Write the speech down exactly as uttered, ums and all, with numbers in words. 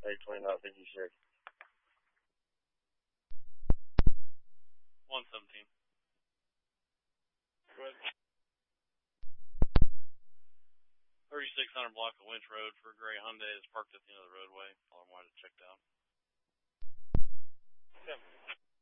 Take twenty-nine fifty-six. one seventeen. Go ahead. thirty-six hundred block of Winch Road for a gray Hyundai is parked at the end of the roadway. All I wanted to check down. Yeah.